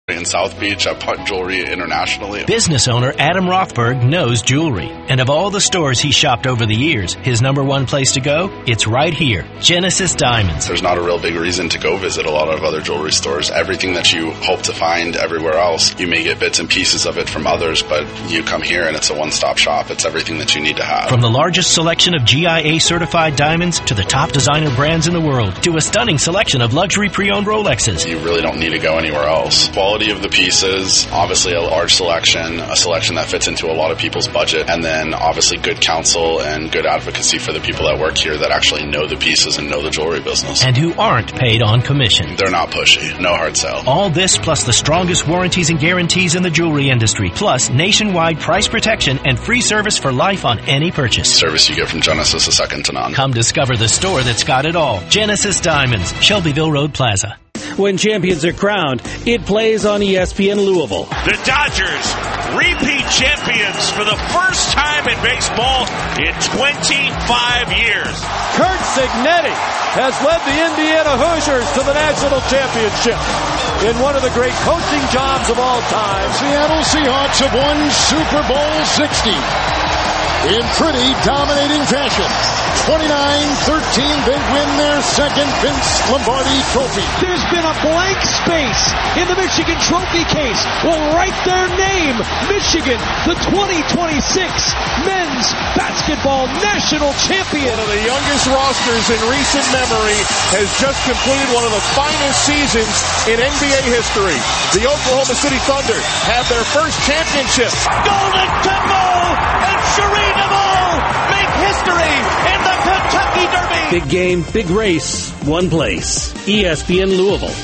in South Beach at Putt Jewelry internationally. Business owner Adam Rothberg knows jewelry. And of all the stores he's shopped over the years, his number one place to go? It's right here, Genesis Diamonds. There's not a real big reason to go visit a lot of other jewelry stores. Everything that you hope to find everywhere else, you may get bits and pieces of it from others, but you come here and it's a one-stop shop. It's everything that you need to have. From the largest selection of GIA certified diamonds to the top designer brands in the world to a stunning selection of luxury pre-owned Rolexes. You really don't need to go anywhere else. Quality of the pieces, obviously a large selection, a selection that fits into a lot of people's budget, and then obviously good counsel and good advocacy for the people that work here that actually know the pieces and know the jewelry business. And who aren't paid on commission. They're not pushy. No hard sell. All this plus the strongest warranties and guarantees in the jewelry industry, plus nationwide price protection and free service for life on any purchase. Service you get from Genesis is second to none. Come discover the store that's got it all. Genesis Diamonds, Shelbyville Road Plaza. When champions are crowned, it plays on ESPN Louisville. The Dodgers, repeat champions for the first time in baseball in 25 years. Curt Cignetti has led the Indiana Hoosiers to the national championship in one of the great coaching jobs of all time. Seattle Seahawks have won Super Bowl 60 in pretty dominating fashion. 29-13, they win their second Vince Lombardi trophy. There's been a blank space in the Michigan trophy case. We'll write their name, Michigan, the 2026 men's basketball national champion. One of the youngest rosters in recent memory has just completed one of the finest seasons in NBA history. The Oklahoma City Thunder have their first championship. Golden Temple and Sharina Ball make history in the Kentucky Derby. Big game, big race, one place. ESPN Louisville.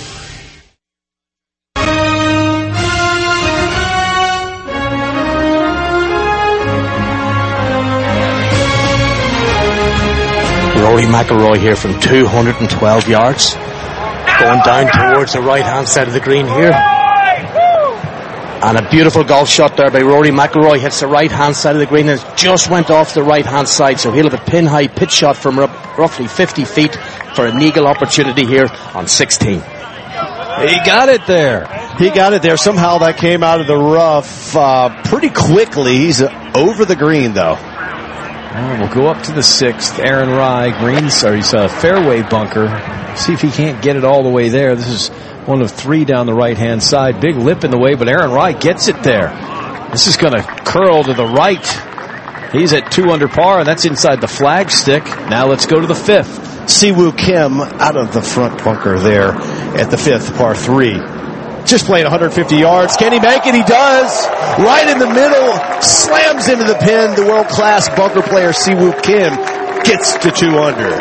Rory McIlroy here from 212 yards. Going down towards the right-hand side of the green here. And a beautiful golf shot there by Rory McIlroy. Hits the right-hand side of the green and just went off the right-hand side. So he'll have a pin-high pitch shot from roughly 50 feet for an eagle opportunity here on 16. He got it there. Somehow that came out of the rough pretty quickly. He's over the green, though. We'll go up to the sixth. Aaron Rye, he's a fairway bunker. See if he can't get it all the way there. This is one of three down the right-hand side. Big lip in the way, but Aaron Rye gets it there. This is going to curl to the right. He's at 2 under par, and that's inside the flag stick. Now let's go to the fifth. Siwoo Kim out of the front bunker there at the fifth, par 3. Just playing 150 yards. Can he make it? He does. Right in the middle. Slams into the pin. The world-class bunker player, Siwoo Kim, gets to 2 under.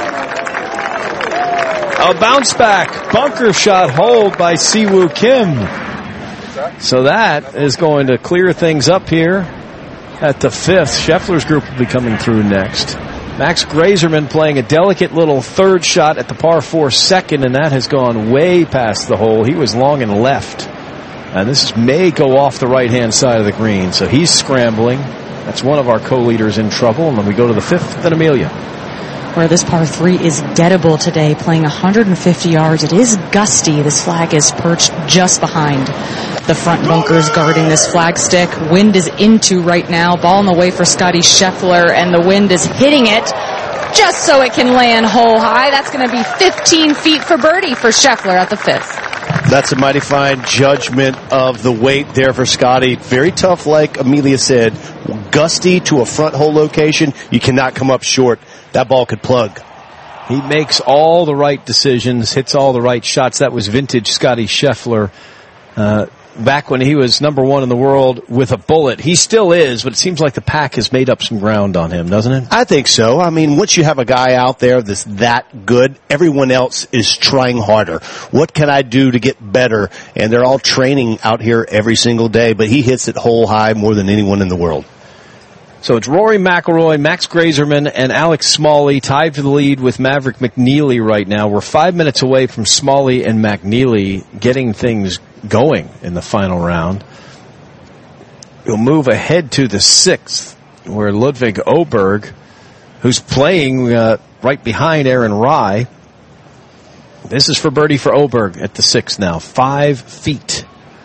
A bounce back bunker shot hold by Siwoo Kim. So that is going to clear things up here at the fifth. Scheffler's group will be coming through next. Max Grazerman playing a delicate little third shot at the par 4 second, and that has gone way past the hole. He was long and left. And this may go off the right-hand side of the green. So he's scrambling. That's one of our co-leaders in trouble. And then we go to the fifth at Amelia, where this par 3 is gettable today, playing 150 yards. It is gusty. This flag is perched just behind the front bunkers guarding this flag stick. Wind is into right now. Ball in the way for Scotty Scheffler, and the wind is hitting it just so it can land hole high. That's going to be 15 feet for birdie for Scheffler at the fifth. That's a mighty fine judgment of the weight there for Scotty. Very tough, like Amelia said. Gusty to a front hole location. You cannot come up short. That ball could plug. He makes all the right decisions, hits all the right shots. That was vintage Scotty Scheffler. Back when he was number 1 in the world with a bullet. He still is, but it seems like the pack has made up some ground on him, doesn't it? I think so. I mean, once you have a guy out there that's that good, everyone else is trying harder. What can I do to get better? And they're all training out here every single day, but he hits it hole high more than anyone in the world. So it's Rory McIlroy, Max Grazerman, and Alex Smalley tied for the lead with Maverick McNeely right now. We're 5 minutes away from Smalley and McNeely getting things going in the final round. We'll move ahead to the sixth, where Ludwig Oberg, who's playing right behind Aaron Rye. This is for birdie for Oberg at the sixth now. 5 feet.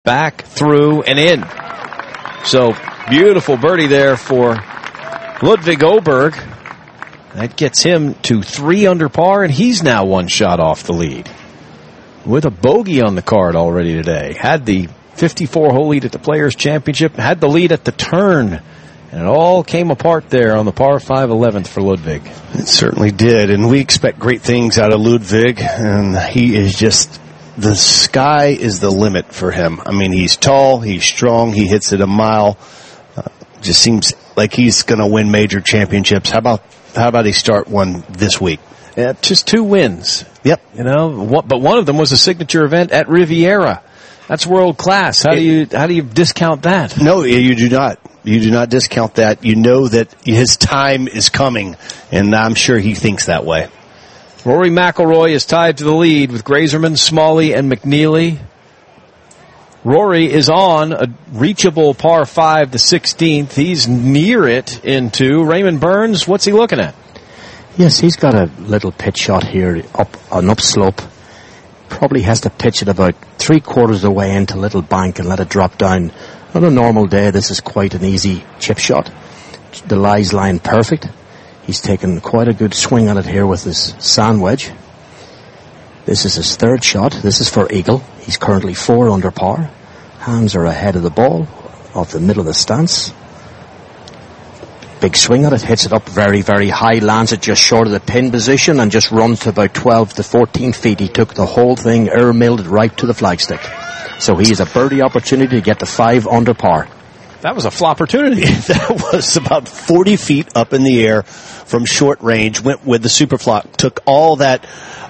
back, through, and in. So, beautiful birdie there for Ludvig Åberg. That gets him to 3 under par, and he's now 1 shot off the lead. With a bogey on the card already today. Had the 54-hole lead at the Players' Championship, had the lead at the turn, and it all came apart there on the par 5 11th for Ludvig. It certainly did, and we expect great things out of Ludvig, and he is just, the sky is the limit for him. I mean, he's tall, he's strong, he hits it a mile. Just seems like he's going to win major championships. How about he start one this week? Yeah, just 2 wins. Yep. You know, but one of them was a signature event at Riviera. That's world class. How do you discount that? No, you do not. You do not discount that. You know that his time is coming, and I'm sure he thinks that way. Rory McIlroy is tied to the lead with Grazerman, Smalley, and McNeely. Rory is on a reachable par 5, the 16th. He's near it in 2. Raymond Burns, what's he looking at? Yes, he's got a little pitch shot here, an upslope. Probably has to pitch it about 3/4 of the way into a little bank and let it drop down. On a normal day, this is quite an easy chip shot. The lie's lying perfect. He's taken quite a good swing at it here with his sand wedge. This is his 3rd shot. This is for eagle. He's currently 4 under par. Hands are ahead of the ball, off the middle of the stance. Big swing at it, hits it up very, very high, lands it just short of the pin position and just runs to about 12 to 14 feet. He took the whole thing, air-milled it right to the flagstick. So he has a birdie opportunity to get to 5 under par. That was a flop-opportunity. That was about 40 feet up in the air from short range. Went with the super flop. Took all that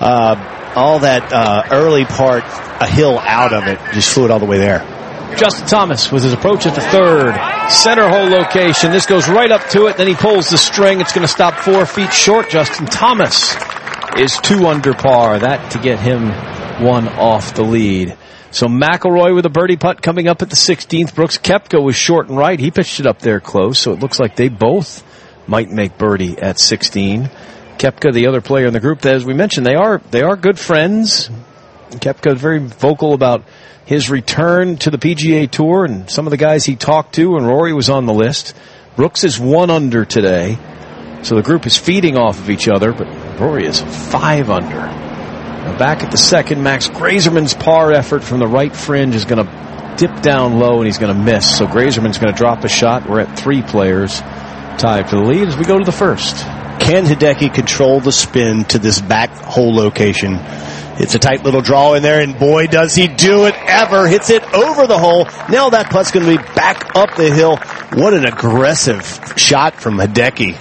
early part, a hill out of it. Just flew it all the way there. Justin Thomas with his approach at the 3rd. Center hole location. This goes right up to it. Then he pulls the string. It's going to stop 4 feet short. Justin Thomas is 2 under par. That to get him 1 off the lead. So McIlroy with a birdie putt coming up at the 16th. Brooks Koepka was short and right. He pitched it up there close. So it looks like they both might make birdie at 16. Koepka, the other player in the group, as we mentioned, they are good friends. Koepka is very vocal about his return to the PGA Tour and some of the guys he talked to, and Rory was on the list. Brooks is 1 under today, so the group is feeding off of each other, but Rory is 5 under. Now back at the 2nd, Max Grazerman's par effort from the right fringe is going to dip down low, and he's going to miss. So Grazerman's going to drop a shot. We're at 3 players tied for the lead as we go to the 1st. Can Hideki control the spin to this back hole location? It's a tight little draw in there, and boy, does he do it ever. Hits it over the hole. Now that putt's going to be back up the hill. What an aggressive shot from Hideki.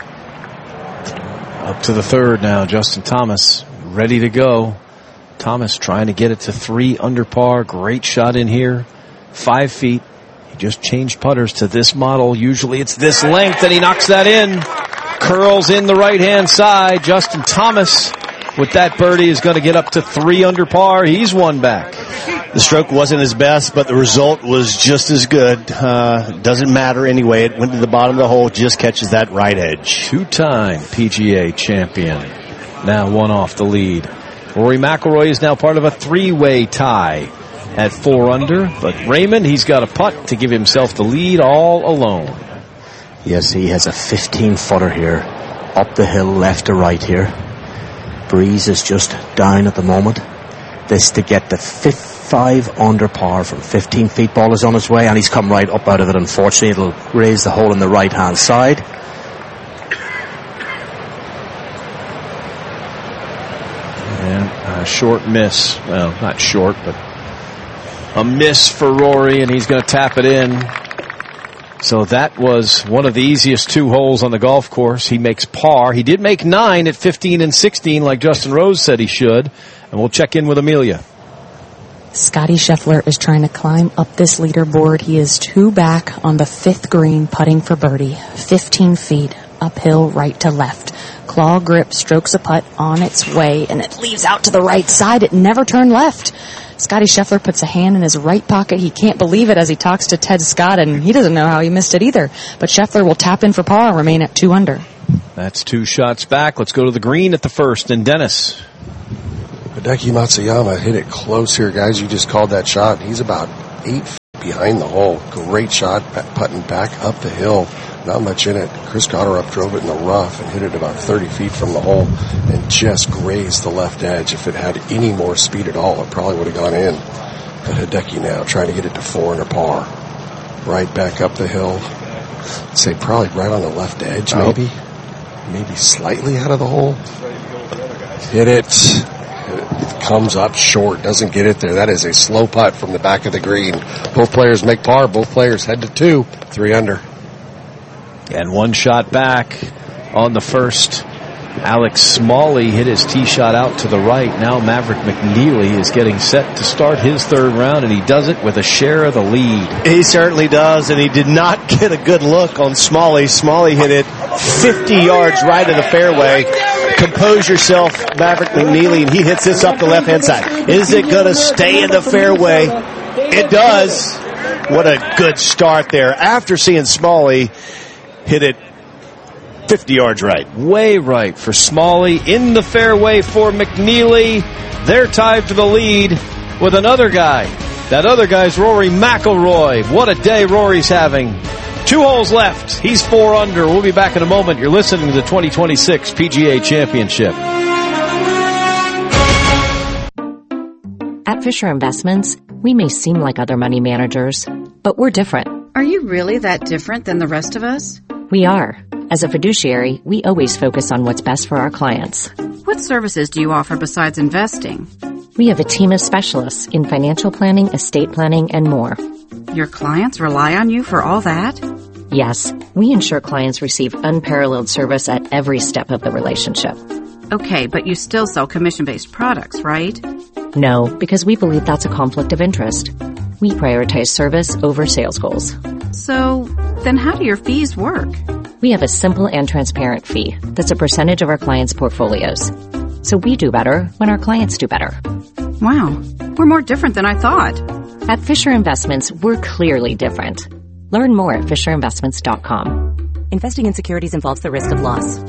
Up to the 3rd now, Justin Thomas ready to go. Thomas trying to get it to 3 under par. Great shot in here. 5 feet. He just changed putters to this model. Usually it's this length, and he knocks that in. Curls in the right-hand side. Justin Thomas with that birdie is going to get up to 3 under par. He's 1 back. The stroke wasn't his best, but the result was just as good. Doesn't matter anyway. It went to the bottom of the hole, just catches that right edge. 2-time PGA champion. Now 1 off the lead. Rory McIlroy is now part of a 3-way tie at 4 under. But Raymond, he's got a putt to give himself the lead all alone. Yes, he has a 15-footer here. Up the hill, left to right here. Breeze is just down at the moment. This to get the 5 under par from 15 feet. Ball is on his way, and he's come right up out of it. Unfortunately, it'll raise the hole on the right-hand side. And a short miss. Well, not short, but a miss for Rory, and he's going to tap it in. So that was one of the easiest 2 holes on the golf course. He makes par. He did make 9 at 15 and 16 like Justin Rose said he should. And we'll check in with Amelia. Scotty Scheffler is trying to climb up this leaderboard. He is 2 back on the 5th green, putting for birdie. 15 feet, uphill, right to left. Claw grip strokes a putt on its way, and it leaves out to the right side. It never turned left. Scotty Scheffler puts a hand in his right pocket. He can't believe it as he talks to Ted Scott, and he doesn't know how he missed it either. But Scheffler will tap in for par and remain at 2 under. That's 2 shots back. Let's go to the green at the 1st. And Dennis. Hideki Matsuyama hit it close here, guys. You just called that shot. He's about 8 behind the hole. Great shot, putting back up the hill. Not much in it. Chris Gotterup drove it in the rough and hit it about 30 feet from the hole and just grazed the left edge. If it had any more speed at all, it probably would have gone in. But Hideki now trying to get it to 4 under par. Right back up the hill. I'd say probably right on the left edge, maybe. Maybe slightly out of the hole. Hit it. It comes up short. Doesn't get it there. That is a slow putt from the back of the green. Both players make par. Both players head to 2. 3 under. And one shot back on the first. Alex Smalley hit his tee shot out to the right. Now Maverick McNeely is getting set to start his third round, and he does it with a share of the lead. He certainly does, and he did not get a good look on Smalley. Smalley hit it 50 yards right of the fairway. Compose yourself, Maverick McNeely, and he hits this up the left-hand side. Is it going to stay in the fairway? It does. What a good start there. After seeing Smalley hit it 50 yards right. Way right for Smalley. In the fairway for McNeely. They're tied for the lead with another guy. That other guy's Rory McIlroy. What a day Rory's having. 2 holes left. He's 4 under. We'll be back in a moment. You're listening to the 2026 PGA Championship. At Fisher Investments, we may seem like other money managers, but we're different. Are you really that different than the rest of us? We are. As a fiduciary, we always focus on what's best for our clients. What services do you offer besides investing? We have a team of specialists in financial planning, estate planning, and more. Your clients rely on you for all that? Yes, we ensure clients receive unparalleled service at every step of the relationship. Okay, but you still sell commission-based products, right? No, because we believe that's a conflict of interest. We prioritize service over sales goals. So, then how do your fees work? We have a simple and transparent fee that's a percentage of our clients' portfolios. So we do better when our clients do better. Wow, we're more different than I thought. At Fisher Investments, we're clearly different. Learn more at FisherInvestments.com. Investing in securities involves the risk of loss.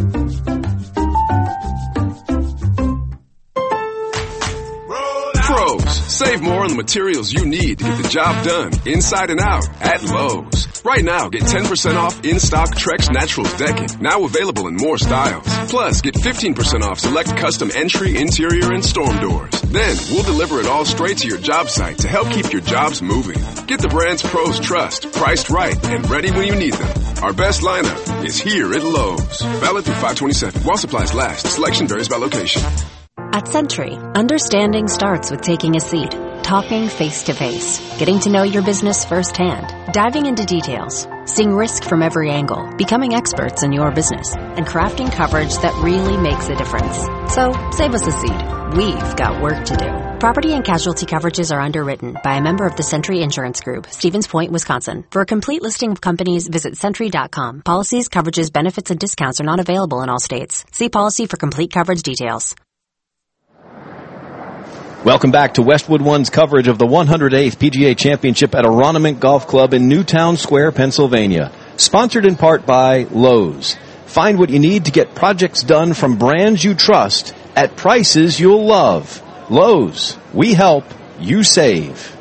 Pros, save more on the materials you need to get the job done, inside and out, at Lowe's. Right now, get 10% off in-stock Trex Naturals decking, now available in more styles. Plus, get 15% off select custom entry, interior, and storm doors. Then, we'll deliver it all straight to your job site to help keep your jobs moving. Get the brands pros trust, priced right, and ready when you need them. Our best lineup is here at Lowe's. Valid through 5/27. While supplies last. Selection varies by location. At Century, understanding starts with taking a seat, talking face-to-face, getting to know your business firsthand, diving into details, seeing risk from every angle, becoming experts in your business, and crafting coverage that really makes a difference. So, save us a seat. We've got work to do. Property and casualty coverages are underwritten by a member of the Century Insurance Group, Stevens Point, Wisconsin. For a complete listing of companies, visit Century.com. Policies, coverages, benefits, and discounts are not available in all states. See policy for complete coverage details. Welcome back to Westwood One's coverage of the 108th PGA Championship at Aronimink Golf Club in Newtown Square, Pennsylvania. Sponsored in part by Lowe's. Find what you need to get projects done from brands you trust at prices you'll love. Lowe's. We help. You save.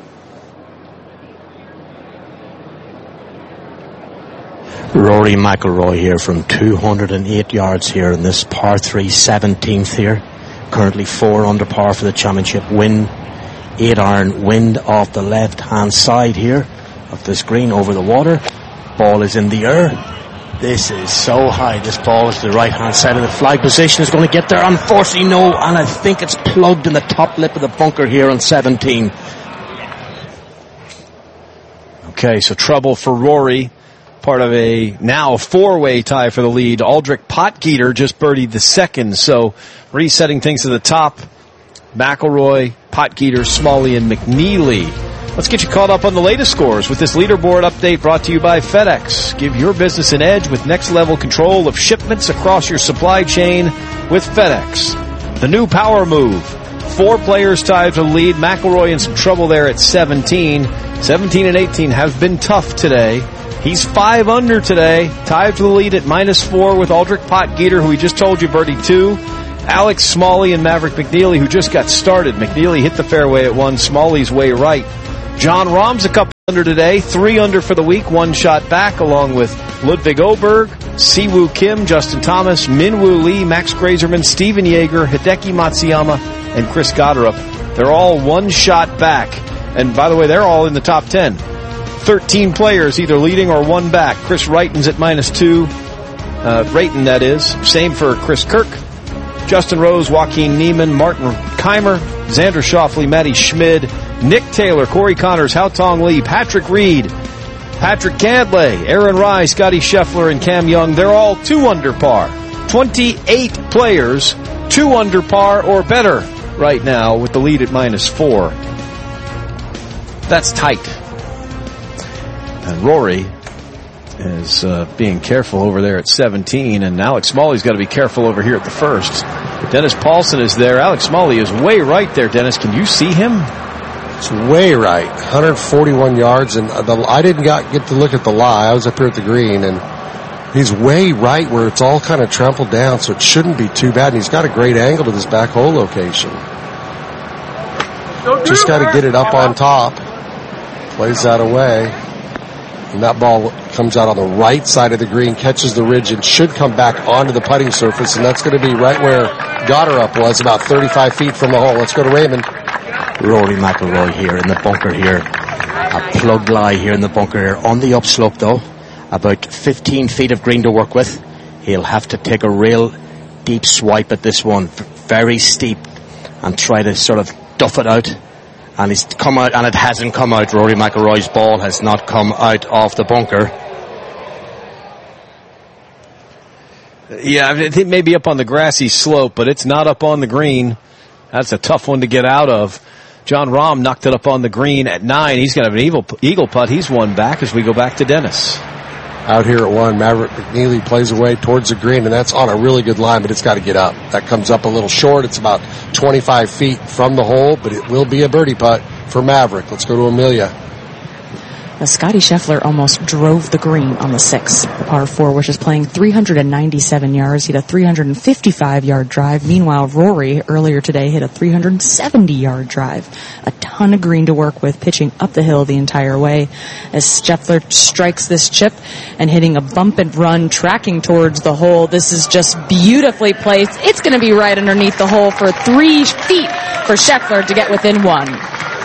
Rory McIlroy here from 208 yards here in this par 3 17th here. Currently 4 under par for the championship. Wind, 8 iron, wind off the left-hand side here of this green over the water. Ball is in the air. This is so high. This ball is to the right-hand side of the flag position. Is going to get there. Unfortunately, no. And I think it's plugged in the top lip of the bunker here on 17. Okay, so trouble for Rory. Part of a now 4-way tie for the lead. Aldrich Potgieter just birdied the second, so resetting things to the top. McIlroy, Potgieter, Smalley, and McNeely. Let's get you caught up on the latest scores with this leaderboard update brought to you by FedEx. Give your business an edge with next-level control of shipments across your supply chain with FedEx. The new power move. 4 players tied for the lead. McIlroy in some trouble there at 17. 17 and 18 have been tough today. He's 5 under today, tied for the lead at -4 with Aldrich Potgieter, who we just told you birdied 2. Alex Smalley and Maverick McNeely, who just got started. McNeely hit the fairway at 1, Smalley's way right. John Rahm's a couple Under today, 3 under for the week, 1 shot back, along with Ludwig Oberg, Siwoo Kim, Justin Thomas, Minwoo Lee, Max Grazerman, Steven Yeager, Hideki Matsuyama, and Chris Gotterup. They're all 1 shot back. And by the way, they're all in the top 10. 13 players either leading or 1 back. Chris Wrighton's at -2. Wrighton, that is. Same for Chris Kirk, Justin Rose, Joaquin Neiman, Martin Keimer, Xander Schauffele, Matty Schmid, Nick Taylor, Corey Connors, Haotong Lee, Patrick Reed, Patrick Cantlay, Aaron Rai, Scotty Scheffler, and Cam Young. They're all 2 under par. 28 players, 2 under par or better right now with the lead at -4. That's tight. And Rory is being careful over there at 17, and Alex Smalley's got to be careful over here at the first. Dennis Paulson is there. Alex Smalley is way right there, Dennis. Can you see him? It's way right. 141 yards, and I didn't get to look at the lie. I was up here at the green, and he's way right where it's all kind of trampled down, so it shouldn't be too bad. And he's got a great angle to this back hole location. Just got to get it up on top. Plays that away. And that ball comes out on the right side of the green, catches the ridge, and should come back onto the putting surface. And that's going to be right where Gotterup was, about 35 feet from the hole. Let's go to Raymond. Rory McIlroy here in the bunker here. A plug lie here in the bunker here. On the upslope, though, about 15 feet of green to work with. He'll have to take a real deep swipe at this one, very steep, and try to sort of duff it out. And it's come out, and it hasn't come out. Rory McIlroy's ball has not come out of the bunker. Yeah, I think maybe up on the grassy slope, but it's not up on the green. That's a tough one to get out of. John Rahm knocked it up on the green at 9. He's going to have an eagle putt. He's 1 back as we go back to Dennis. Out here at 1, Maverick McNeely plays away towards the green, and that's on a really good line, but it's got to get up. That comes up a little short. It's about 25 feet from the hole, but it will be a birdie putt for Maverick. Let's go to Amelia. Scotty Scheffler almost drove the green on the 6th, the par 4, which is playing 397 yards. He had a 355-yard drive. Meanwhile, Rory earlier today hit a 370-yard drive. A ton of green to work with, pitching up the hill the entire way as Scheffler strikes this chip and hitting a bump and run, tracking towards the hole. This is just beautifully placed. It's going to be right underneath the hole for 3 feet for Scheffler to get within 1.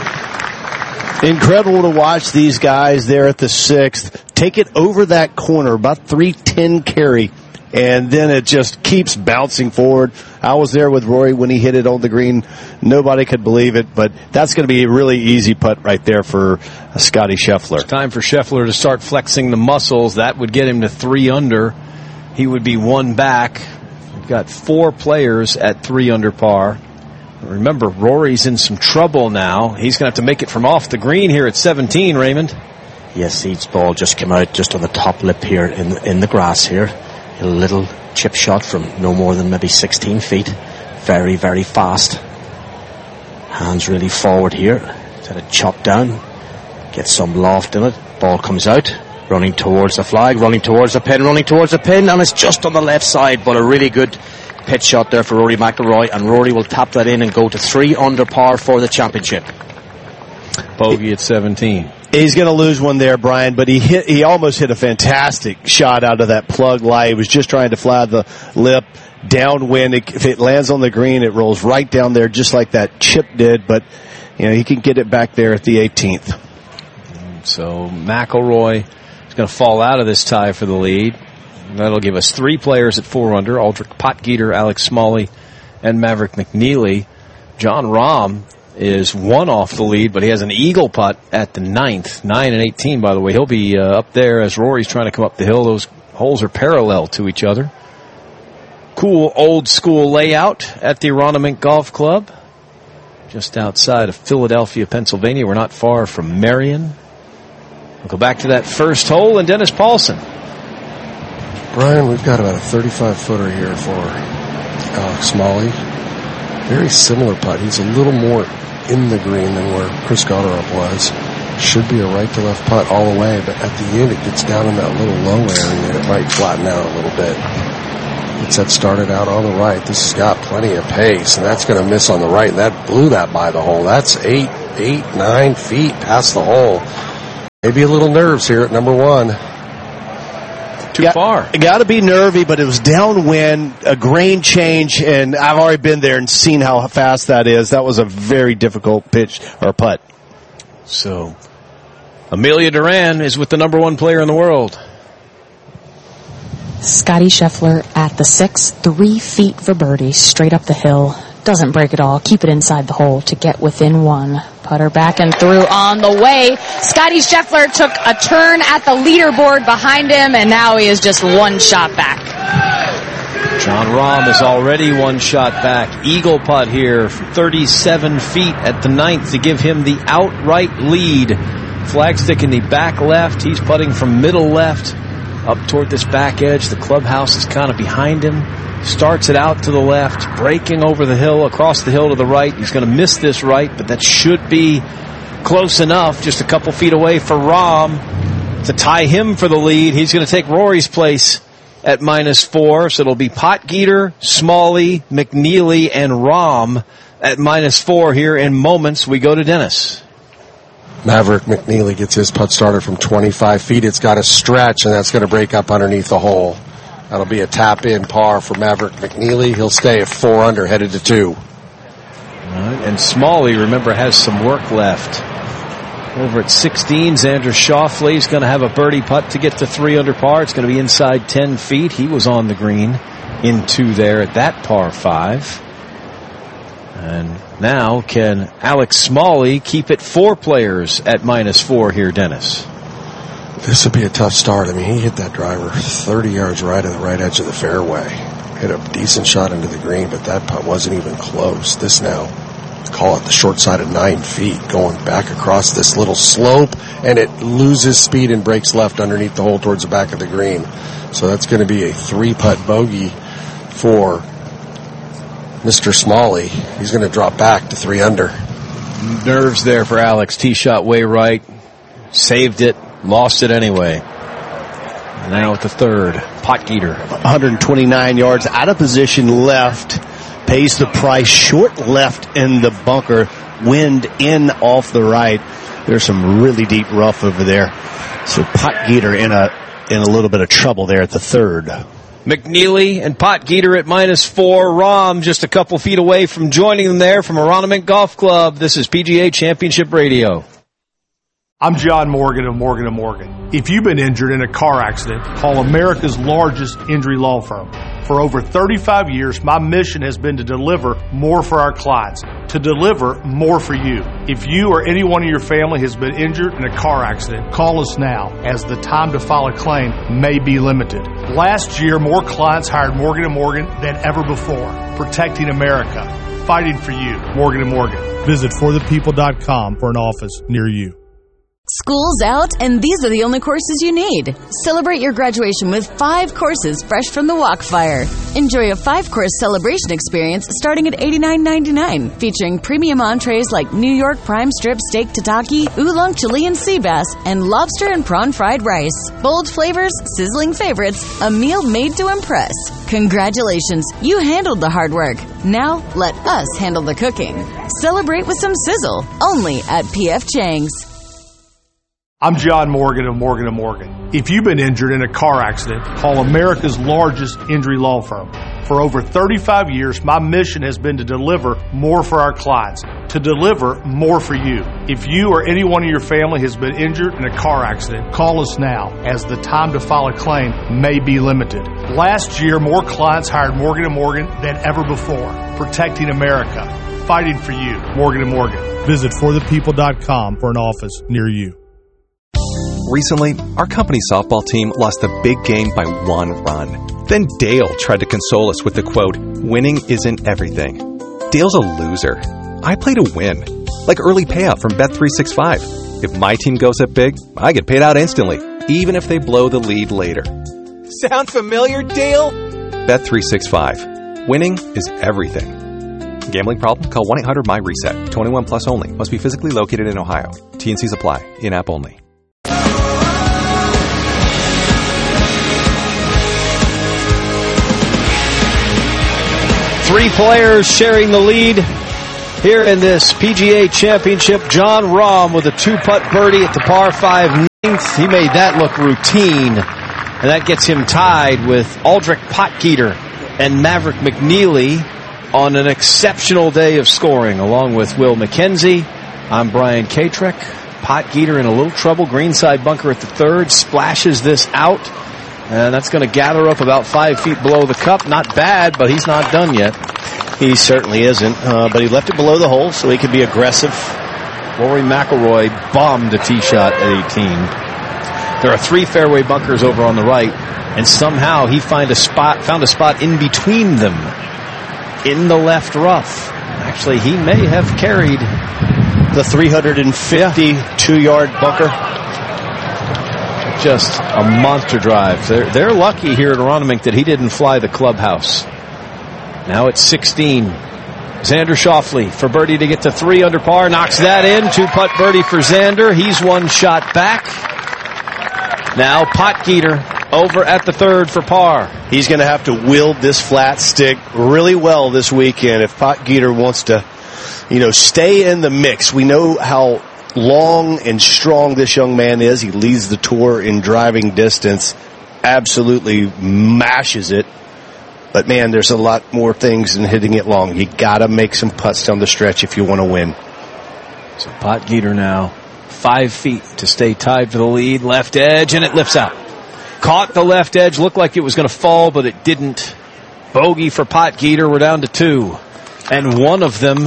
Incredible to watch these guys there at the 6th take it over that corner, about 310 carry, and then it just keeps bouncing forward. I was there with Rory when he hit it on the green. Nobody could believe it, but that's going to be a really easy putt right there for Scotty Scheffler. It's time for Scheffler to start flexing the muscles. That would get him to 3 under. He would be 1 back. We've got 4 players at 3 under par. Remember, Rory's in some trouble now. He's going to have to make it from off the green here at 17, Raymond. Yes, each ball just came out just on the top lip here in the grass here. A little chip shot from no more than maybe 16 feet. Very, very fast. Hands really forward here. Let it chop down. Get some loft in it. Ball comes out. Running towards the flag, running towards the pin, and it's just on the left side, but a really good pitch shot there for Rory McIlroy, and Rory will tap that in and go to 3 under par for the championship. Bogey at 17. He's going to lose one there, Brian, but he almost hit a fantastic shot out of that plug lie. He was just trying to fly the lip downwind. If it lands on the green, it rolls right down there just like that chip did, but he can get it back there at the 18th. So McIlroy is going to fall out of this tie for the lead. That'll give us 3 players at 4 under: Aldrich Potgieter, Alex Smalley, and Maverick McNeely. John Rahm is 1 off the lead, but he has an eagle putt at the 9th. 9 and 18, by the way. He'll be up there as Rory's trying to come up the hill. Those holes are parallel to each other. Cool old school layout at the Aronimink Golf Club, just outside of Philadelphia, Pennsylvania. We're not far from Marion. We'll go back to that first hole, and Dennis Paulson. Brian, we've got about a 35-footer here for Alex Smalley. Very similar putt. He's a little more in the green than where Chris Gotterup was. Should be a right-to-left putt all the way, but at the end it gets down in that little low area and it might flatten out a little bit. Gets that started out on the right. This has got plenty of pace, and that's going to miss on the right, and that blew that by the hole. That's 8, 9 feet past the hole. Maybe a little nerves here at number 1. Too far. It got to be nervy, but it was downwind, a grain change, and I've already been there and seen how fast that is. That was a very difficult pitch or putt. So, Amelia Duran is with the number 1 player in the world. Scotty Scheffler at the 6, 3 feet for birdie, straight up the hill. Doesn't break it all. Keep it inside the hole to get within 1. Putter back and through on the way. Scotty Scheffler took a turn at the leaderboard behind him, and now he is just 1 shot back. John Rahm is already 1 shot back. Eagle putt here from 37 feet at the 9th to give him the outright lead. Flagstick in the back left. He's putting from middle left up toward this back edge. The clubhouse is kind of behind him. Starts it out to the left, breaking over the hill, across the hill to the right. He's going to miss this right, but that should be close enough, just a couple feet away for Rahm to tie him for the lead. He's going to take Rory's place at -4, so it'll be Potgieter, Smalley, McNeely, and Rahm at -4 here in moments. We go to Dennis. Maverick McNeely gets his putt started from 25 feet. It's got a stretch, and that's going to break up underneath the hole. That'll be a tap-in par for Maverick McNeely. He'll stay at 4 under, headed to 2. Right, and Smalley, remember, has some work left. Over at 16, Xander Schauffele's going to have a birdie putt to get to 3 under par. It's going to be inside 10 feet. He was on the green in 2 there at that par 5. And now can Alex Smalley keep it 4 players at -4 here, Dennis? This will be a tough start. I mean, he hit that driver 30 yards right of the right edge of the fairway. Hit a decent shot into the green, but that putt wasn't even close. This now, call it the short side of 9 feet, going back across this little slope, and it loses speed and breaks left underneath the hole towards the back of the green. So that's going to be a 3-putt bogey for Mr. Smalley. He's going to drop back to 3 under. Nerves there for Alex. Tee shot way right. Saved it. Lost it anyway. Now at the 3rd, Potgieter. 129 yards out of position left. Pays the price. Short left in the bunker. Wind in off the right. There's some really deep rough over there. So Potgieter in a little bit of trouble there at the 3rd. McNeely and Potgieter at -4. Rahm just a couple feet away from joining them there from Aronimink Golf Club. This is PGA Championship Radio. I'm John Morgan of Morgan & Morgan. If you've been injured in a car accident, call America's largest injury law firm. For over 35 years, my mission has been to deliver more for our clients, to deliver more for you. If you or anyone in your family has been injured in a car accident, call us now, as the time to file a claim may be limited. Last year, more clients hired Morgan & Morgan than ever before, protecting America, fighting for you. Morgan & Morgan. Visit forthepeople.com for an office near you. School's out, and these are the only courses you need. Celebrate your graduation with 5 courses fresh from the Walkfire. Enjoy a 5-course celebration experience starting at $89.99, featuring premium entrees like New York prime strip steak tataki, oolong Chilean sea bass, and lobster and prawn fried rice. Bold flavors, sizzling favorites, a meal made to impress. Congratulations, you handled the hard work. Now, let us handle the cooking. Celebrate with some sizzle, only at P.F. Chang's. I'm John Morgan of Morgan & Morgan. If you've been injured in a car accident, call America's largest injury law firm. For over 35 years, my mission has been to deliver more for our clients, to deliver more for you. If you or anyone in your family has been injured in a car accident, call us now, as the time to file a claim may be limited. Last year, more clients hired Morgan & Morgan than ever before, protecting America, fighting for you. Morgan & Morgan. Visit forthepeople.com for an office near you. Recently, our company softball team lost a big game by 1 run. Then Dale tried to console us with the quote, "Winning isn't everything." Dale's a loser. I play to win, like early payout from Bet365. If my team goes up big, I get paid out instantly, even if they blow the lead later. Sound familiar, Dale? Bet365. Winning is everything. Gambling problem? Call 1-800-MY-RESET. 21 plus only. Must be physically located in Ohio. T&Cs apply. In-app only. Three players sharing the lead Here in this PGA Championship, Jon Rahm with a 2-putt birdie at the par 5 9th. He made that look routine, and that gets him tied with Aldrich Potgieter and Maverick McNeely on an exceptional day of scoring, along with Will Mackenzie. I'm Brian Katrek. Potgieter in a little trouble. Greenside bunker at the 3rd. Splashes this out, and that's going to gather up about 5 feet below the cup. Not bad, but he's not done yet. He certainly isn't, but he left it below the hole so he could be aggressive. Rory McIlroy bombed a tee shot at 18. There are 3 fairway bunkers over on the right, and somehow he found a spot in between them in the left rough. Actually, he may have carried the 352-yard bunker. Just a monster drive. They're lucky here at Aronimink that he didn't fly the clubhouse. Now it's 16. Xander Schauffele for birdie to get to 3 under par. Knocks that in. 2-putt birdie for Xander. He's 1 shot back. Now Potgieter over at the 3rd for par. He's going to have to wield this flat stick really well this weekend if Potgieter wants to, stay in the mix. We know how long and strong this young man is. He leads the tour in driving distance. Absolutely mashes it. But, man, there's a lot more things than hitting it long. You got to make some putts down the stretch if you want to win. So Potgieter now 5 feet to stay tied for the lead. Left edge, and it lifts out. Caught the left edge. Looked like it was going to fall, but it didn't. Bogey for Potgieter. We're down to 2. And one of them,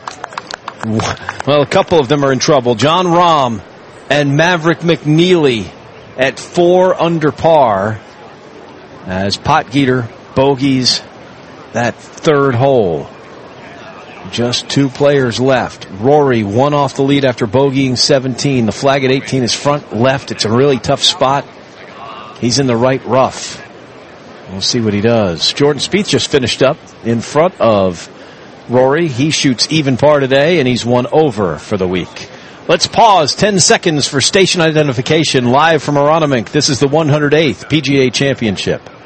a couple of them are in trouble. Jon Rahm and Maverick McNeely at 4 under par as Potgieter bogeys that 3rd hole. Just 2 players left. Rory 1 off the lead after bogeying 17. The flag at 18 is front left. It's a really tough spot. He's in the right rough. We'll see what he does. Jordan Spieth just finished up in front of Rory. He shoots even par today, and he's 1 over for the week. Let's pause 10 seconds for station identification live from Aronimink. This is the 108th PGA Championship.